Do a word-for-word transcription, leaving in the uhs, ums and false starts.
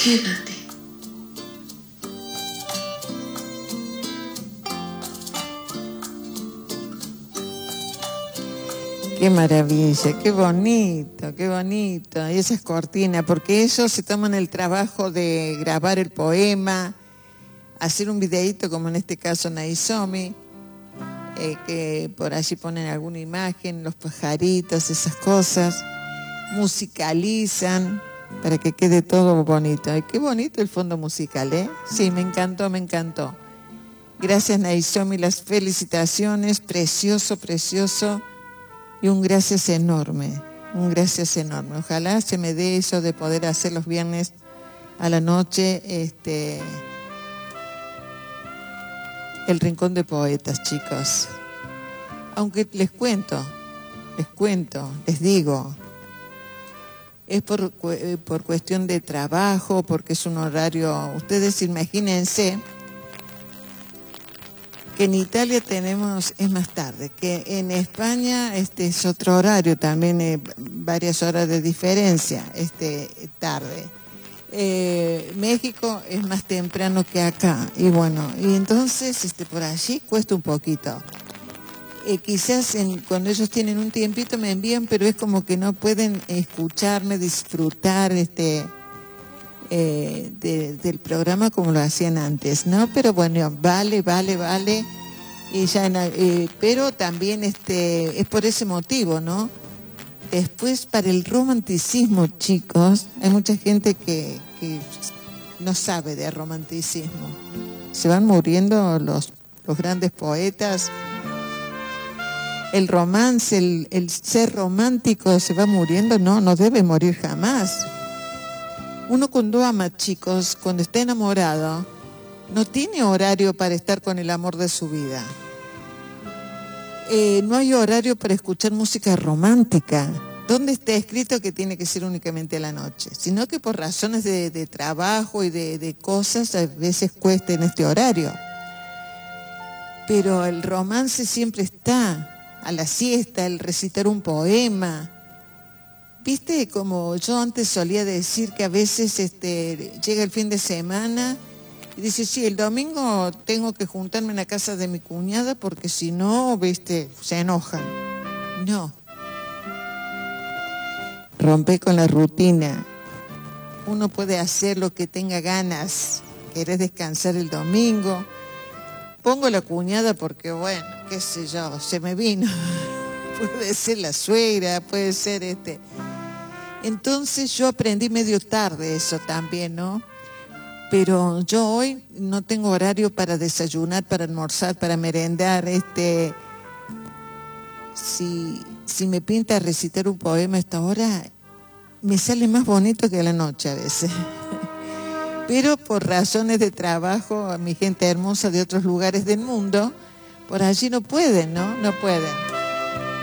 Quédate. Qué maravilla, qué bonito, qué bonito. Y esas cortinas, porque ellos se toman el trabajo de grabar el poema, hacer un videíto como en este caso Naisomi, eh, que por allí ponen alguna imagen, los pajaritos, esas cosas, musicalizan para que quede todo bonito. Ay, qué bonito el fondo musical, ¿eh? Sí, me encantó, me encantó. Gracias Naisomi, las felicitaciones, precioso, precioso. Y un gracias enorme, un gracias enorme. Ojalá se me dé eso de poder hacer los viernes a la noche, este, el Rincón de Poetas, chicos. Aunque les cuento, les cuento, les digo, es por, por cuestión de trabajo, porque es un horario, ustedes imagínense que en Italia tenemos, es más tarde, que en España este es otro horario, también eh, varias horas de diferencia, este tarde. Eh, México es más temprano que acá, y bueno, y entonces este por allí cuesta un poquito. Eh, quizás en, cuando ellos tienen un tiempito me envían, pero es como que no pueden escucharme, disfrutar este Eh, de, del programa como lo hacían antes, ¿no? Pero bueno, vale, vale, vale. Y ya, eh, pero también este es por ese motivo, ¿no? Después, para el romanticismo, chicos, hay mucha gente que, que no sabe de romanticismo. Se van muriendo los, los grandes poetas. El romance, el, el ser romántico se va muriendo, no, no debe morir jamás. Uno cuando ama, chicos, cuando está enamorado, no tiene horario para estar con el amor de su vida. Eh, no hay horario para escuchar música romántica. ¿Dónde está escrito que tiene que ser únicamente a la noche? Sino que por razones de, de trabajo y de, de cosas, a veces cuesta en este horario. Pero el romance siempre está, a la siesta, el recitar un poema. Viste, como yo antes solía decir que a veces este, llega el fin de semana y dice, sí, el domingo tengo que juntarme en la casa de mi cuñada porque si no, viste, se enojan. No. Rompe con la rutina. Uno puede hacer lo que tenga ganas. ¿Querés descansar el domingo? Pongo la cuñada porque, bueno, qué sé yo, se me vino. Puede ser la suegra, puede ser este... Entonces yo aprendí medio tarde eso también, ¿no? Pero yo hoy no tengo horario para desayunar, para almorzar, para merendar. Este, si, si me pinta recitar un poema a esta hora, me sale más bonito que a la noche a veces. Pero por razones de trabajo, a mi gente hermosa de otros lugares del mundo, por allí no pueden, ¿no? No pueden.